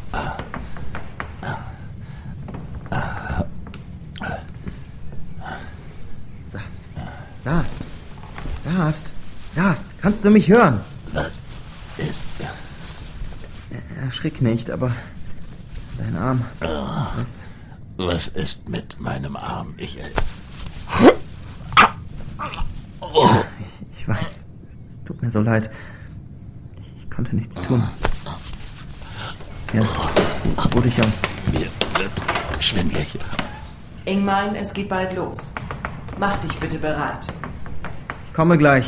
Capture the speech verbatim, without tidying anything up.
Sast, Sast, Sast, Sast, kannst du mich hören? Was ist? Erschrick nicht, aber dein Arm. Oh, Was? was ist mit meinem Arm? Ich... Äh, Ja, ich, ich weiß. Es tut mir so leid. Ich, ich konnte nichts tun. Ja, ruh dich aus. Mir wird schwindelig. Ingmar, es geht bald los. Mach dich bitte bereit. Ich komme gleich.